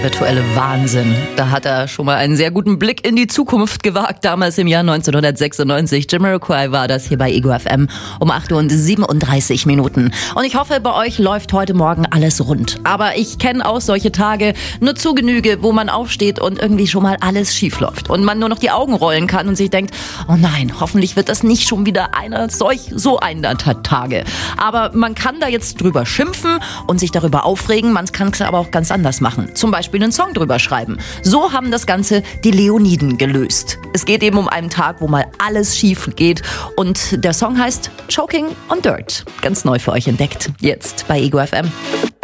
Virtuelle Wahnsinn. Da hat er schon mal einen sehr guten Blick in die Zukunft gewagt. Damals im Jahr 1996. Jamiroquai war das hier bei Ego FM um 8:37 Minuten. Und ich hoffe, bei euch läuft heute Morgen alles rund. Aber ich kenne auch solche Tage nur zu Genüge, wo man aufsteht und irgendwie schon mal alles schief läuft. Und man nur noch die Augen rollen kann und sich denkt, oh nein, hoffentlich wird das nicht schon wieder so einer Tage. Aber man kann da jetzt drüber schimpfen und sich darüber aufregen. Man kann es aber auch ganz anders machen. Zum Beispiel einen Song drüber schreiben. So haben das Ganze die Leoniden gelöst. Es geht eben um einen Tag, wo mal alles schief geht und der Song heißt Choking on Dirt. Ganz neu für euch entdeckt. Jetzt bei Ego FM.